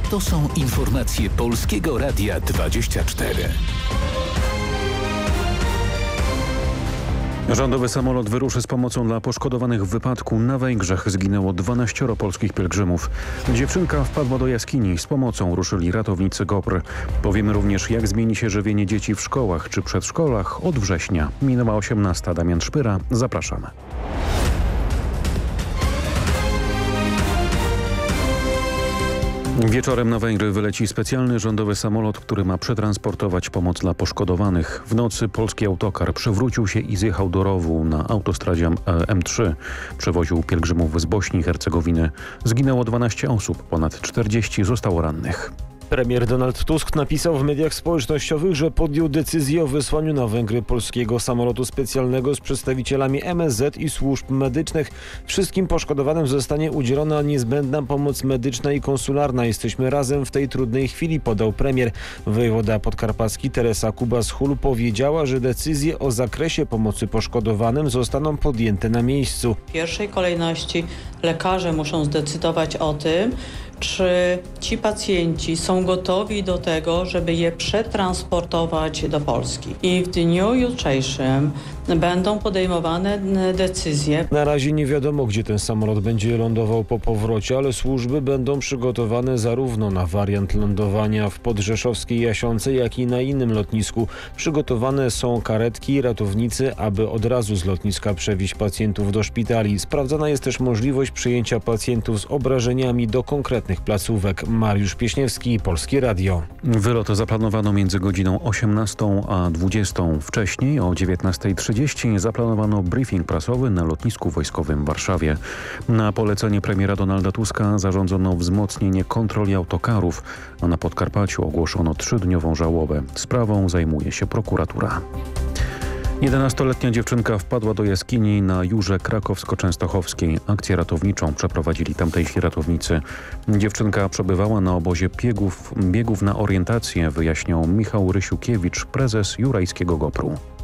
To są informacje Polskiego Radia 24. Rządowy samolot wyruszy z pomocą dla poszkodowanych w wypadku na Węgrzech. Zginęło 12 polskich pielgrzymów. Dziewczynka wpadła do jaskini. Z pomocą ruszyli ratownicy GOPR. Powiemy również, jak zmieni się żywienie dzieci w szkołach czy przedszkolach od września. Minęła 18. Damian Szpyra. Zapraszamy. Wieczorem na Węgry wyleci specjalny rządowy samolot, który ma przetransportować pomoc dla poszkodowanych. W nocy polski autokar przewrócił się i zjechał do rowu na autostradzie M3. Przewoził pielgrzymów z Bośni i Hercegowiny. Zginęło 12 osób, ponad 40 zostało rannych. Premier Donald Tusk napisał w mediach społecznościowych, że podjął decyzję o wysłaniu na Węgry polskiego samolotu specjalnego z przedstawicielami MSZ i służb medycznych. Wszystkim poszkodowanym zostanie udzielona niezbędna pomoc medyczna i konsularna. Jesteśmy razem w tej trudnej chwili, podał premier. Wojewoda podkarpacki Teresa Kubas-Hul powiedziała, że decyzje o zakresie pomocy poszkodowanym zostaną podjęte na miejscu. W pierwszej kolejności lekarze muszą zdecydować o tym, czy ci pacjenci są gotowi do tego, żeby je przetransportować do Polski. I w dniu jutrzejszym będą podejmowane decyzje. Na razie nie wiadomo, gdzie ten samolot będzie lądował po powrocie, ale służby będą przygotowane zarówno na wariant lądowania w podrzeszowskiej Jasionce, jak i na innym lotnisku. Przygotowane są karetki i ratownicy, aby od razu z lotniska przewieźć pacjentów do szpitali. Sprawdzana jest też możliwość przyjęcia pacjentów z obrażeniami do konkretnych placówek. Mariusz Pieśniewski, Polskie Radio. Wylot zaplanowano między godziną 18 a 20. Wcześniej o 19:30 zaplanowano briefing prasowy na lotnisku wojskowym w Warszawie. Na polecenie premiera Donalda Tuska zarządzono wzmocnienie kontroli autokarów, a na Podkarpaciu ogłoszono 3-dniową żałobę. Sprawą zajmuje się prokuratura. 11-letnia dziewczynka wpadła do jaskini na Jurze Krakowsko-Częstochowskiej. Akcję ratowniczą przeprowadzili tamtejsi ratownicy. Dziewczynka przebywała na obozie biegów na orientację, wyjaśniał Michał Rysiukiewicz, prezes Jurajskiego GOPR-u.